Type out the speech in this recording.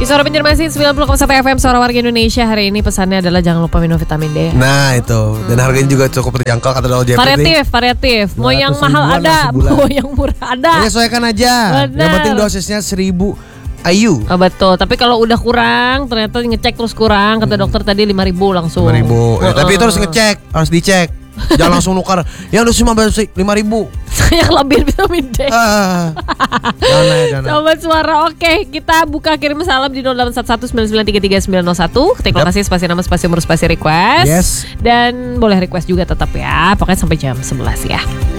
Di Suara Banjarmasin 90,1 FM Suara Warga Indonesia. Hari ini pesannya adalah jangan lupa minum vitamin D. Nah itu. Dan harganya juga cukup terjangkau kata Dol Jepri. Variatif. Mau yang 200 mahal ribuan ada, lah sebulan. mau yang murah ada. Menyesuaikan aja. Bener. Yang penting dosisnya 1000 IU. Oh, betul. Tapi kalau udah kurang, ternyata ngecek terus kurang. Kata dokter tadi 5.000 langsung. 5.000. Ya, tapi itu harus ngecek, harus dicek. Jangan langsung nukar. Yang udah cuma 5.000. Saya kelebihan vitamin D. Dana. Sobat Suara, oke, kita buka kirim salam di 081199333901. Ketik lokasi spasi nama spasi umur spasi request. Yes. Dan boleh request juga tetap ya. Pokoknya sampai jam 11 ya.